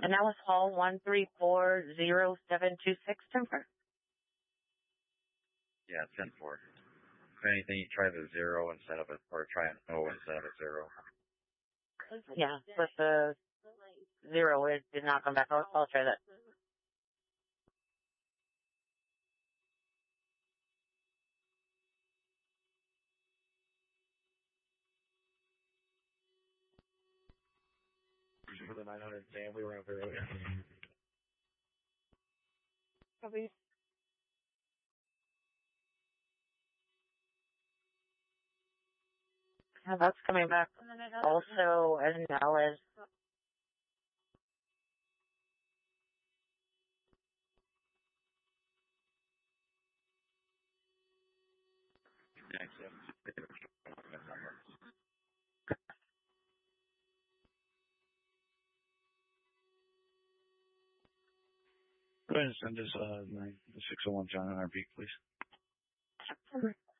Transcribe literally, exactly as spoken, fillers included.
And that was call one three four zero seven two six, Timber. Yeah, ten four. If anything, you try the zero instead of a, or try an O instead of a zero. Yeah, but the zero, it did not come back. I'll, I'll try that. For the nine hundred Sam, we were over there. Copy. Yeah, that's coming back also as invalid. Next, Go ahead and send us uh, six oh one John on our beat, please.